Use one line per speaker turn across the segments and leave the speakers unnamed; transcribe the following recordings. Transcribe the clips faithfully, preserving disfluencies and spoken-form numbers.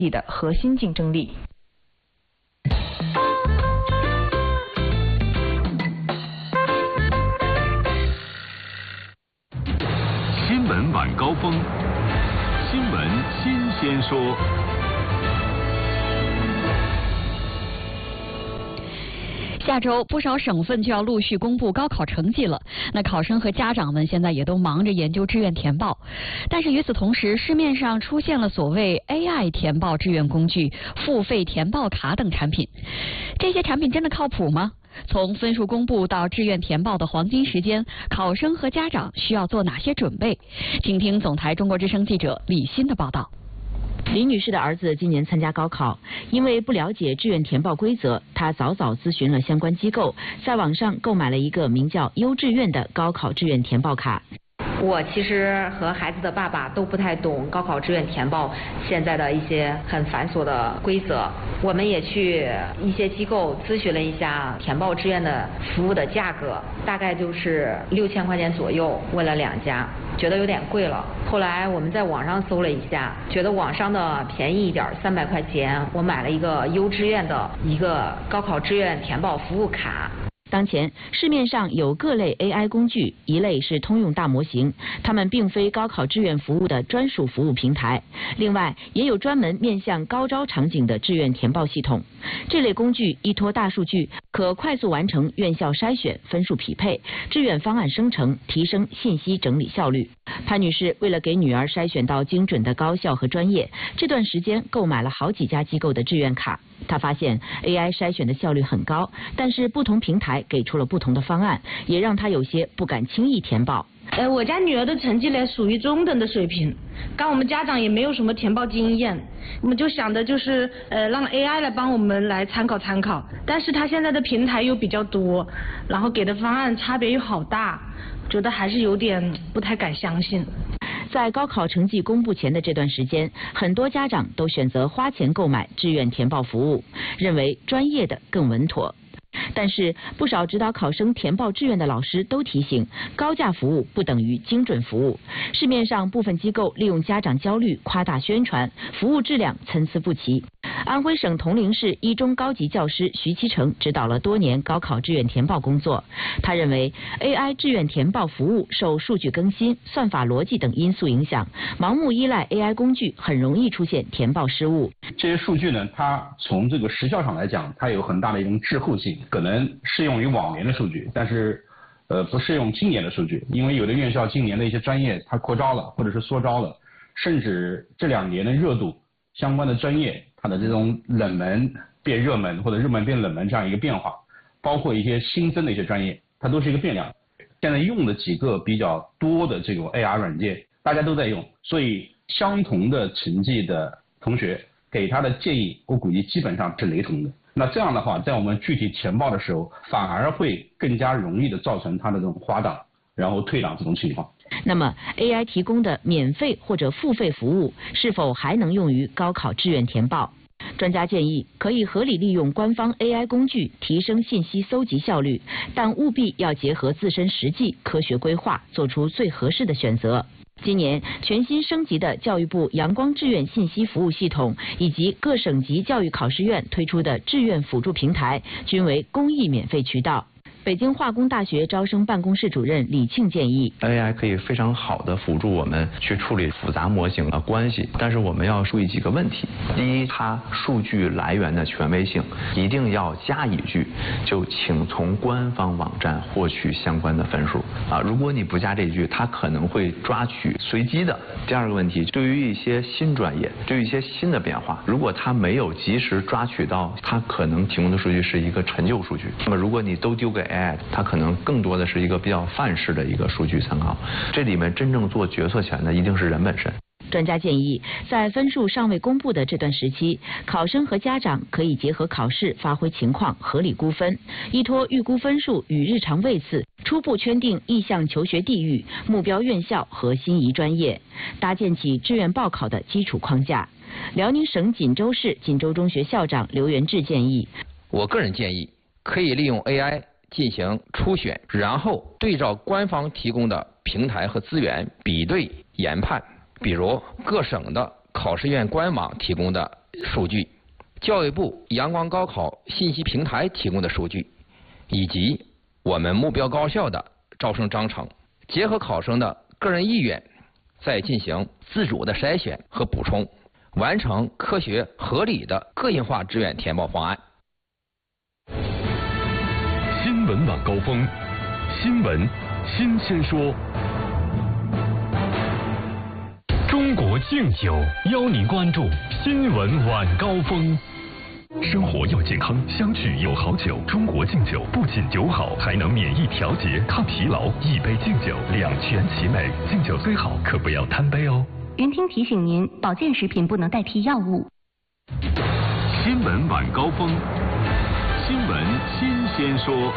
的核心竞争力。
新闻晚高峰，新闻新鲜说。
下周不少省份就要陆续公布高考成绩了，那考生和家长们现在也都忙着研究志愿填报。但是与此同时，市面上出现了所谓 A I 填报志愿工具、付费填报卡等产品。这些产品真的靠谱吗？从分数公布到志愿填报的黄金时间，考生和家长需要做哪些准备？请听总台中国之声记者李欣的报道。
李女士的儿子今年参加高考，因为不了解志愿填报规则，她早早咨询了相关机构，在网上购买了一个名叫优志愿的高考志愿填报卡。
我其实和孩子的爸爸都不太懂高考志愿填报现在的一些很繁琐的规则，我们也去一些机构咨询了一下填报志愿的服务的价格，大概就是六千块钱左右，问了两家，觉得有点贵了。后来我们在网上搜了一下，觉得网上的便宜一点，三百块钱，我买了一个优志愿的一个高考志愿填报服务卡。
当前市面上有各类 A I 工具，一类是通用大模型，它们并非高考志愿服务的专属服务平台。另外，也有专门面向高招场景的志愿填报系统。这类工具依托大数据，可快速完成院校筛选、分数匹配、志愿方案生成，提升信息整理效率。潘女士为了给女儿筛选到精准的高校和专业，这段时间购买了好几家机构的志愿卡。她发现 A I 筛选的效率很高，但是不同平台给出了不同的方案，也让她有些不敢轻易填报。
呃，我家女儿的成绩呢属于中等的水平，刚我们家长也没有什么填报经验，我们就想的就是呃让 A I 来帮我们来参考参考，但是她现在的平台又比较多，然后给的方案差别又好大，觉得还是有点不太敢相信。
在高考成绩公布前的这段时间，很多家长都选择花钱购买志愿填报服务，认为专业的更稳妥。但是不少指导考生填报志愿的老师都提醒，高价服务不等于精准服务。市面上部分机构利用家长焦虑夸大宣传，服务质量参差不齐。安徽省铜陵市一中高级教师徐其成指导了多年高考志愿填报工作。他认为 A I 志愿填报服务受数据更新、算法逻辑等因素影响，盲目依赖 A I 工具很容易出现填报失误。
这些数据呢，它从这个时效上来讲，它有很大的一种滞后性，可能适用于往年的数据，但是呃不适用今年的数据，因为有的院校今年的一些专业它扩招了，或者是缩招了，甚至这两年的热度相关的专业，它的这种冷门变热门或者热门变冷门这样一个变化，包括一些新增的一些专业，它都是一个变量。现在用的几个比较多的这种 A R 软件，大家都在用，所以相同的成绩的同学给他的建议，我估计基本上是雷同的。那这样的话，在我们具体填报的时候，反而会更加容易的造成他的这种滑档，然后退档这种情况。
那么 A I 提供的免费或者付费服务是否还能用于高考志愿填报？专家建议可以合理利用官方 A I 工具提升信息搜集效率，但务必要结合自身实际，科学规划，做出最合适的选择。今年全新升级的教育部阳光志愿信息服务系统以及各省级教育考试院推出的志愿辅助平台均为公益免费渠道。北京化工大学招生办公室主任李庆建议
，A I 可以非常好的辅助我们去处理复杂模型的关系，但是我们要注意几个问题。第一，它数据来源的权威性一定要加一句，就请从官方网站获取相关的分数啊。如果你不加这句，它可能会抓取随机的。第二个问题，对于一些新专业，对于一些新的变化，如果它没有及时抓取到，它可能提供的数据是一个陈旧数据。那么如果你都丢给A I， 它可能更多的是一个比较范式的一个数据参考，这里面真正做决策权的一定是人本身。
专家建议，在分数尚未公布的这段时期，考生和家长可以结合考试发挥情况，合理估分，依托预估分数与日常位次，初步圈定意向求学地域、目标院校和心仪专业，搭建起志愿报考的基础框架。辽宁省锦州市锦州中学校长刘元志建议，
我个人建议可以利用 A I 进行初选，然后对照官方提供的平台和资源比对研判。比如各省的考试院官网提供的数据、教育部阳光高考信息平台提供的数据，以及我们目标高校的招生章程，结合考生的个人意愿，再进行自主的筛选和补充，完成科学合理的个性化志愿填报方案。
新闻晚高峰，新闻新鲜说。中国敬酒邀您关注新闻晚高峰。生活要健康，相聚有好酒。中国敬酒不仅酒好，还能免疫调节、抗疲劳。一杯敬酒，两全其美。敬酒虽好，可不要贪杯哦。
云听提醒您，保健食品不能代替药物。
新闻晚高峰，新闻新鲜说。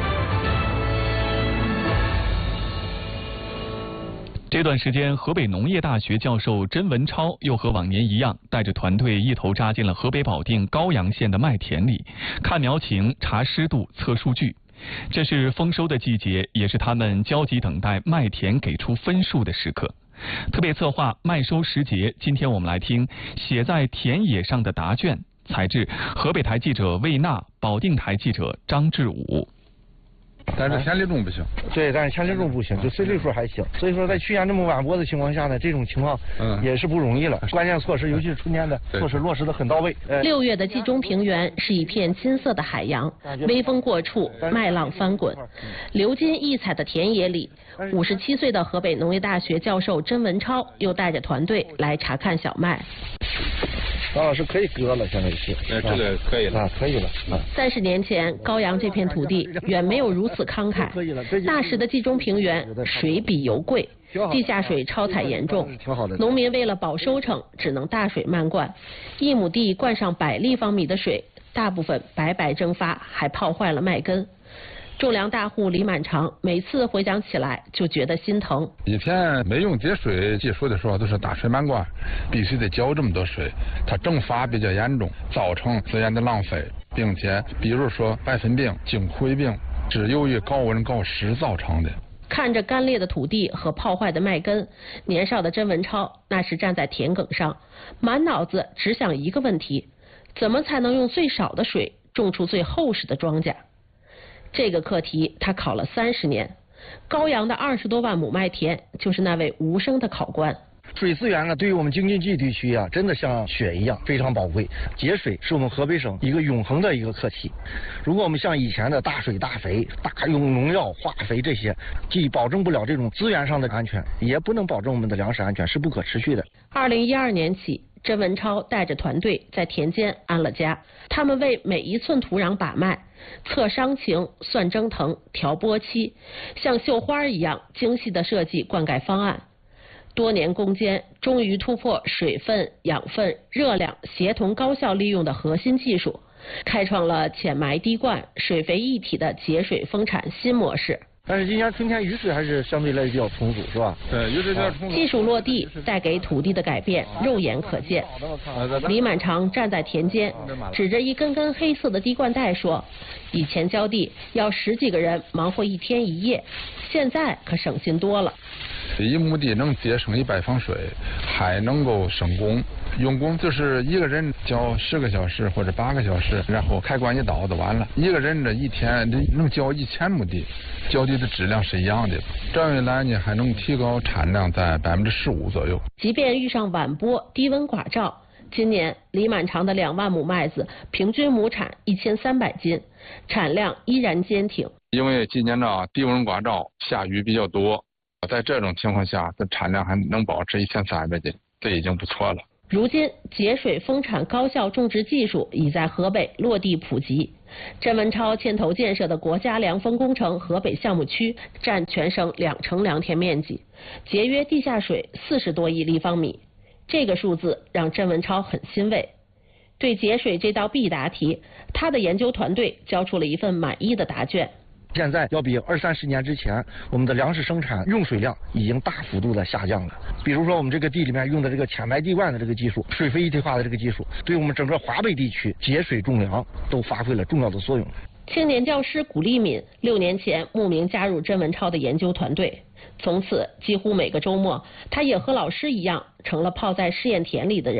这段时间，河北农业大学教授甄文超又和往年一样，带着团队一头扎进了河北保定高阳县的麦田里，看苗情、查湿度、测数据。这是丰收的季节，也是他们焦急等待麦田给出分数的时刻。特别策划麦收时节，今天我们来听写在田野上的答卷，采自河北台记者魏娜，保定台记者张志武。
但是田里种不行，
对，但是田里种不行，就随岁数还行。所以说，在去年这么晚播的情况下呢，这种情况也是不容易了。嗯、关键措施，尤其是春天的措施落实的很到位。
六月的冀中平原是一片金色的海洋，微风过处，麦浪翻滚。流金溢彩的田野里，五十七岁的河北农业大学教授甄文超又带着团队来查看小麦。
张老师可以割了，现在是。
呃，这个可以了，
啊，可以了。啊，
三十年前，高阳这片土地远没有如此慷慨。那时的冀中平原水比油贵，地下水超采严重，农民为了保收成，只能大水漫灌，一亩地灌上百立方米的水，大部分白白蒸发，还泡坏了麦根。种粮大户李满长每次回想起来就觉得心疼。
以前没用节水技术的时候，都是大水漫灌，必须得浇这么多水，它蒸发比较严重，造成资源的浪费，并且比如说白粉病、茎灰病，是由于高温高湿造成的。
看着干裂的土地和泡坏的麦根，年少的甄文超那时站在田埂上，满脑子只想一个问题：怎么才能用最少的水种出最厚实的庄稼？这个课题他考了三十年，高阳的二十多万亩麦田就是那位无声的考官。
水资源呢，对于我们京津冀地区啊，真的像血一样非常宝贵。节水是我们河北省一个永恒的一个课题。如果我们像以前的大水大肥、大用农药化肥这些，既保证不了这种资源上的安全，也不能保证我们的粮食安全，是不可持续的。
二零一二年起，甄文超带着团队在田间安了家，他们为每一寸土壤把脉，测伤情、算蒸腾、调播期，像绣花一样精细的设计灌溉方案。多年攻坚，终于突破水分、养分、热量协同高效利用的核心技术，开创了浅埋低灌、水肥一体的节水丰产新模式。
但是今年春天雨水还是相对来比较充足，是吧？
对，雨水比较充足。
技术落地带给土地的改变肉眼可见。李满长站在田间，指着一根根黑色的滴灌带说：“以前浇地要十几个人忙活一天一夜，现在可省心多了。”
一亩地能节省一百方水，还能够省工。用工就是一个人浇十个小时或者八个小时，然后开关一倒就完了。一个人这一天能浇一千亩地，浇地的质量是一样的。这样一来呢，还能提高产量在百分之十五左右。
即便遇上晚播、低温寡照，今年李满长的两万亩麦子平均亩产一千三百斤，产量依然坚挺。
因为今年呢低温寡照，下雨比较多。在这种情况下，这产量还能保持一千三百斤，这已经不错了。
如今，节水丰产高效种植技术已在河北落地普及。甄文超牵头建设的国家粮丰工程河北项目区占全省两成良田面积，节约地下水四十多亿立方米。这个数字让甄文超很欣慰。对节水这道必答题，他的研究团队交出了一份满意的答卷。
现在要比二三十年之前，我们的粮食生产用水量已经大幅度的下降了。比如说我们这个地里面用的这个浅埋地灌的这个技术，水肥一体化的这个技术，对我们整个华北地区节水种粮都发挥了重要的作用。
青年教师古立敏六年前慕名加入甄文超的研究团队，从此几乎每个周末，他也和老师一样成了泡在试验田里的人。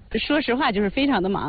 说实话，就是非常的忙。